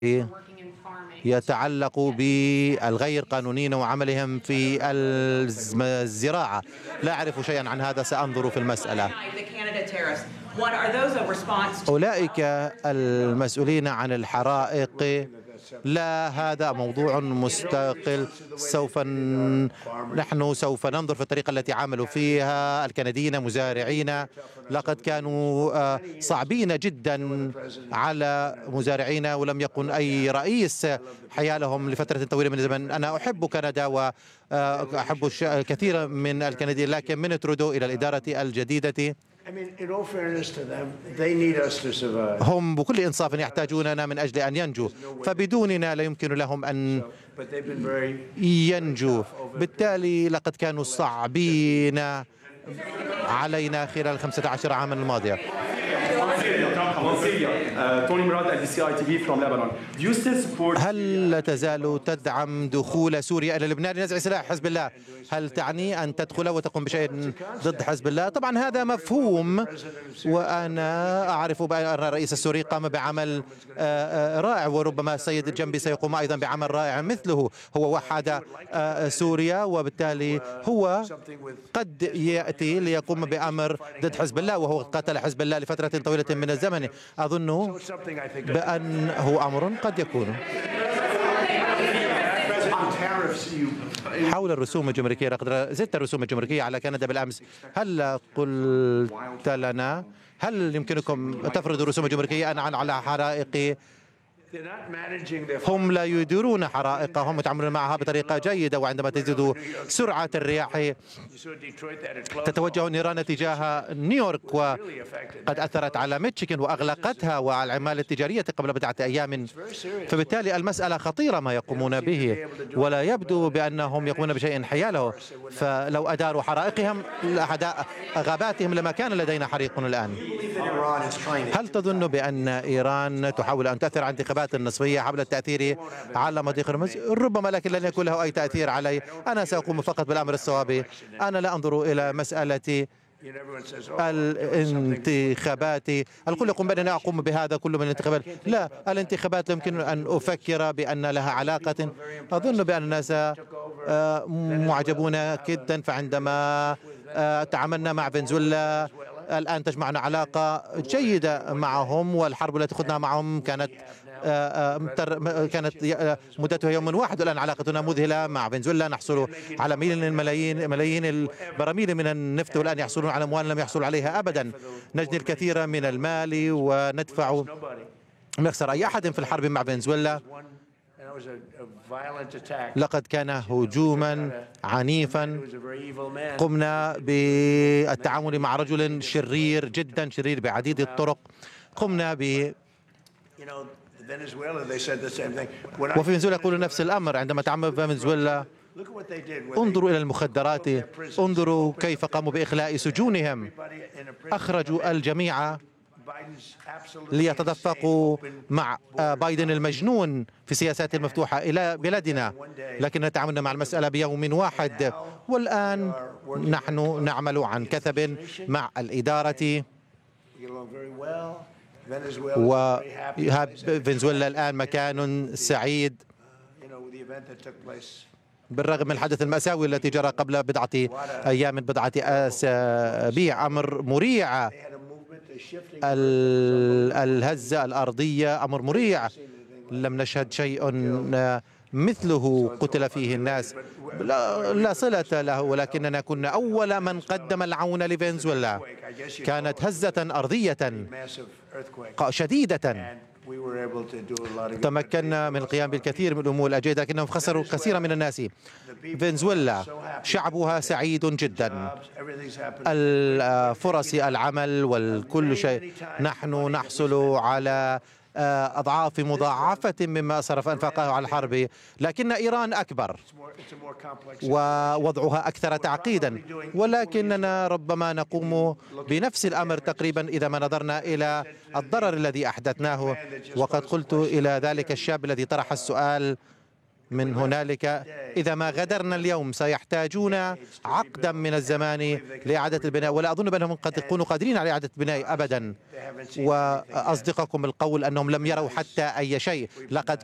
يتعلق بالغير قانونيين وعملهم في الزراعة. لا أعرف شيئا عن هذا، سأنظر في المسألة. أولئك المسؤولين عن الحرائق، لا، هذا موضوع مستقل. نحن سوف ننظر في الطريقة التي عملوا فيها الكنديين مزارعين. لقد كانوا صعبين جدا على مزارعين، ولم يكن أي رئيس حيالهم لفترة طويلة من الزمن. أنا أحب كندا وأحب الكثير من الكنديين، لكن من ترودو إلى الإدارة الجديدة هم بكل إنصاف يحتاجوننا من أجل أن ينجوا، فبدوننا لا يمكن لهم أن ينجوا. بالتالي لقد كانوا صعبين علينا خلال 15 عاما الماضية. هل لا تزال تدعم دخول سوريا إلى لبنان لنزع سلاح حزب الله؟ هل تعني أن تدخل وتقوم بشيء ضد حزب الله؟ طبعا هذا مفهوم، وأنا أعرف بأن الرئيس السوري قام بعمل رائع، وربما السيد جنبي سيقوم أيضا بعمل رائع مثله. هو وحد سوريا، وبالتالي هو قد يأتي ليقوم بأمر ضد حزب الله، وهو قتل حزب الله لفترة طويلة من الزمن. أظن بأنه أمر قد يكون. حول الرسوم الجمركية، لقد زدت الرسوم الجمركية على كندا بالأمس. هل قلت لنا هل يمكنكم تفرضوا الرسوم الجمركية على حرائق؟ هم لا يديرون حرائقهم، يتعاملون معها بطريقة جيدة، وعندما تزيد سرعة الرياح تتوجه النيران تجاه نيويورك، وقد أثرت على ميشيغان وأغلقتها وعلى العمالة التجارية قبل بضعة أيام. فبالتالي المسألة خطيرة ما يقومون به، ولا يبدو بأنهم يقومون بشيء حياله. فلو أداروا حرائقهم غاباتهم لما كان لدينا حريق الآن. هل تظن بأن إيران تحاول أن تأثر على الانتخابات النصفية حول التأثير على مضيق هرمز؟ ربما، لكن لن يكون له أي تأثير علي. أنا سأقوم فقط بالأمر الصوابي. أنا لا أنظر إلى مسألة الانتخابات. الكل يقوم بأنني أقوم بهذا كله من الانتخابات. لا، الانتخابات لا يمكن أن أفكر بأن لها علاقة. أظن بأن الناس معجبون جدا، فعندما تعاملنا مع فنزويلا الآن تجمعنا علاقة جيدة معهم، والحرب التي خضناها معهم كانت مدتها يوم واحد، والآن علاقتنا مذهلة مع فنزويلا. نحصل على ملايين البراميل من النفط، والآن يحصلون على أموال لم يحصلوا عليها أبدا. نجني الكثير من المال وندفع، نخسر أي أحد في الحرب مع فنزويلا. لقد كان هجوما عنيفا. قمنا بالتعامل مع رجل شرير جدا، شرير بعديد الطرق. قمنا ب وفي فنزويلا يقولون نفس الأمر. عندما تعامل في فنزويلا، انظروا إلى المخدرات، انظروا كيف قاموا بإخلاء سجونهم. أخرجوا الجميع ليتدفقوا مع بايدن المجنون في سياساته المفتوحة إلى بلادنا، لكن تعاملنا مع المسألة بيوم واحد. والآن نحن نعمل عن كثب مع الإدارة، وفنزويلا الآن مكان سعيد بالرغم من الحدث المأساوي التي جرى قبل بضعة أيام، بضعة أسابيع. أمر مريع، الهزة الأرضية أمر مريع، لم نشهد شيء مثله. قتل فيه الناس لا صلة له، ولكننا كنا أول من قدم العون لفنزويلا. كانت هزة أرضية شديدة، تمكنا من القيام بالكثير من الأمور الجيدة، لكنهم خسروا كثيرا من الناس. فنزويلا شعبها سعيد جدا، الفرص العمل والكل شيء. نحن نحصل على أضعاف مضاعفة مما صرف أنفاقه على الحرب، لكن إيران أكبر ووضعها أكثر تعقيدا، ولكننا ربما نقوم بنفس الأمر تقريبا إذا ما نظرنا إلى الضرر الذي أحدثناه. وقد قلت إلى ذلك الشاب الذي طرح السؤال من هنالك إذا ما غادرنا اليوم سيحتاجون عقدا من الزمان لإعادة البناء، ولا أظن بأنهم قد يكونوا قادرين على إعادة البناء أبدا. وأصدقكم القول أنهم لم يروا حتى أي شيء. لقد